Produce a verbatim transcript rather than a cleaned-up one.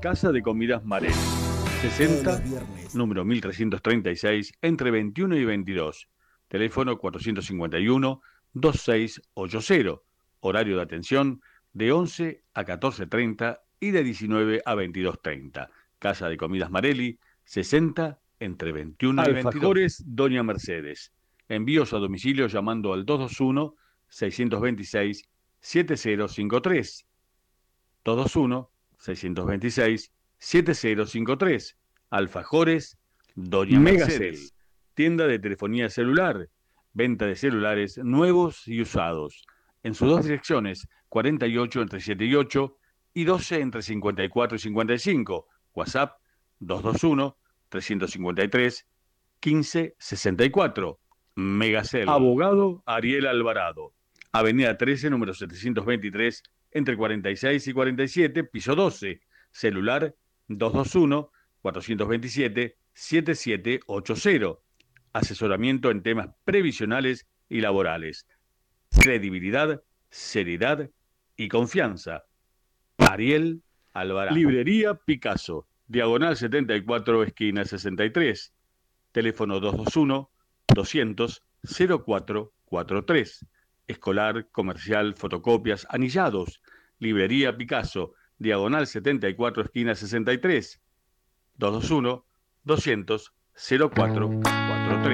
Casa de Comidas Marel. sesenta, número mil trescientos treinta y seis, entre veintiuno y veintidós. Teléfono cuatrocientos cincuenta y uno, veintiséis ochenta. Horario de atención de once a catorce treinta y de diecinueve a veintidós treinta. Casa de Comidas Marelli, sesenta, entre veintiuno y veintidós. Alfajores Doña Mercedes. Envíos a domicilio llamando al dos dos uno, seis dos seis, siete cero cinco tres. dos dos uno, seis dos seis, siete cero cinco tres. Alfajores Doña Megacel. Mercedes. Tienda de telefonía celular. Venta de celulares nuevos y usados. En sus dos direcciones, cuarenta y ocho entre siete y ocho y doce entre cincuenta y cuatro y cincuenta y cinco. WhatsApp dos dos uno, tres cinco tres, uno cinco seis cuatro. Megacel. Abogado Ariel Alvarado. Avenida trece, número setecientos veintitrés, entre cuarenta y seis y cuarenta y siete, piso doce. Celular dos dos uno, cuatro dos siete, siete siete ocho cero. Asesoramiento en temas previsionales y laborales. Credibilidad, seriedad y confianza. Ariel Alvarado. Librería Picasso. Diagonal setenta y cuatro, esquina sesenta y tres. Teléfono dos dos uno, doscientos, cero cuatro cuatro tres. Escolar, comercial, fotocopias, anillados. Librería Picasso, diagonal setenta y cuatro, esquina sesenta y tres. dos dos uno, doscientos, cero cuatro cuatro tres.